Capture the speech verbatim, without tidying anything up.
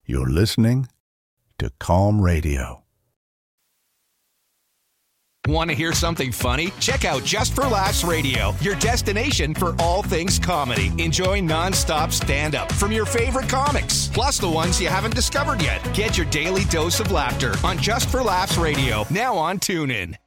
You're listening to Calm Radio. Want to hear something funny? Check out Just for Laughs Radio, your destination for all things comedy. Enjoy nonstop stand-up from your favorite comics, plus the ones you haven't discovered yet. Get your daily dose of laughter on Just for Laughs Radio, now on TuneIn.